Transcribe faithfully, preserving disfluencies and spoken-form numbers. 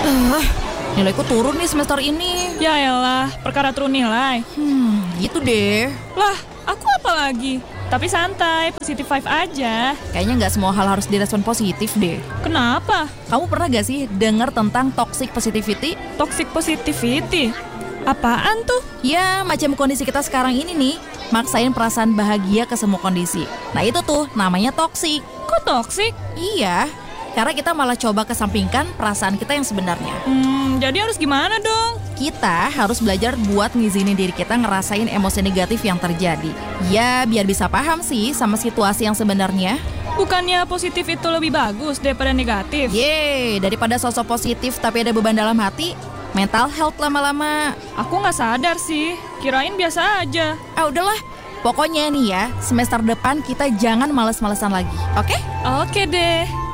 Ah, nilaiku turun nih semester ini. Ya elah, perkara turun nilai. Hmm, gitu deh. Lah, aku apa lagi? Tapi santai, positive vibe aja. Kayaknya nggak semua hal harus direspon positif deh. Kenapa? Kamu pernah gak sih dengar tentang toxic positivity? Toxic positivity? Apaan tuh? Ya, macam kondisi kita sekarang ini nih, maksain perasaan bahagia ke semua kondisi. Nah itu tuh namanya toxic. Kok toxic? Iya, karena kita malah coba kesampingkan perasaan kita yang sebenarnya. Hmm, jadi harus gimana dong? Kita harus belajar buat ngizinin diri kita ngerasain emosi negatif yang terjadi. Ya, biar bisa paham sih sama situasi yang sebenarnya. Bukannya positif itu lebih bagus daripada negatif? Yeay, daripada sosok positif tapi ada beban dalam hati, mental health lama-lama. Aku nggak sadar sih, kirain biasa aja. Ah udahlah, pokoknya nih ya, semester depan kita jangan males-malesan lagi, oke? Oke deh.